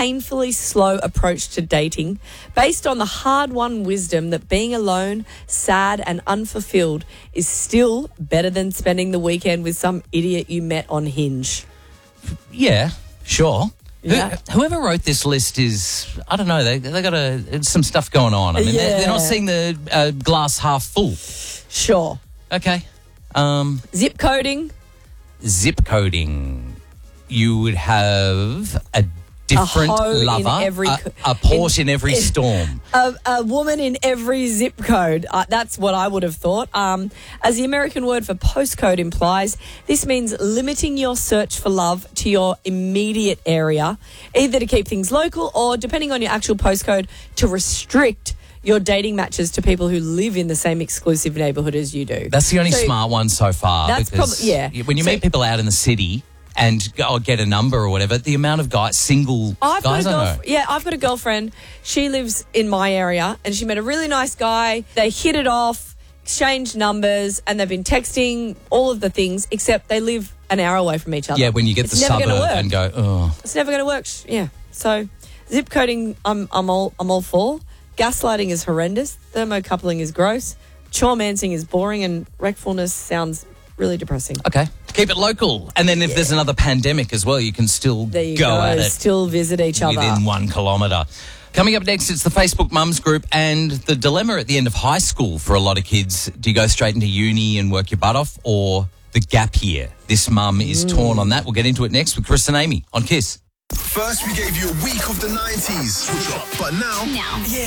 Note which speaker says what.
Speaker 1: painfully slow approach to dating based on the hard-won wisdom that being alone, sad and unfulfilled is still better than spending the weekend with some idiot you met on Hinge.
Speaker 2: Yeah, sure.
Speaker 1: Yeah.
Speaker 2: Whoever wrote this list is, I don't know, they got some stuff going on. I mean, they're not seeing the glass half full.
Speaker 1: Sure.
Speaker 2: Okay.
Speaker 1: Zip coding.
Speaker 2: Zip coding. You would have a different
Speaker 1: hoe in
Speaker 2: lover,
Speaker 1: every
Speaker 2: a port in every storm.
Speaker 1: A woman in every zip code. That's what I would have thought. As the American word for postcode implies, this means limiting your search for love to your immediate area, either to keep things local or, depending on your actual postcode, to restrict your dating matches to people who live in the same exclusive neighbourhood as you do.
Speaker 2: That's the only smart one so far.
Speaker 1: That's
Speaker 2: probably, when you meet people out in the city and go, get a number or whatever, the amount of single guys I know.
Speaker 1: Yeah, I've got a girlfriend. She lives in my area and she met a really nice guy. They hit it off, exchanged numbers, and they've been texting, all of the things, except they live an hour away from each other.
Speaker 2: Yeah, when you get the suburb and go, oh.
Speaker 1: It's never going to work. Yeah. So zip coding, I'm all for. Gaslighting is horrendous. Thermocoupling is gross. Chore-mancing is boring, and wreckfulness sounds really depressing.
Speaker 2: Okay. Keep it local. And then if there's another pandemic as well, you can still go at it.
Speaker 1: Still visit each other.
Speaker 2: Within 1 kilometre. Coming up next, it's the Facebook Mums group and the dilemma at the end of high school for a lot of kids. Do you go straight into uni and work your butt off, or the gap year? This mum is torn on that. We'll get into it next with Chris and Amy on KISS.
Speaker 3: First, we gave you a week of the 90s. But now...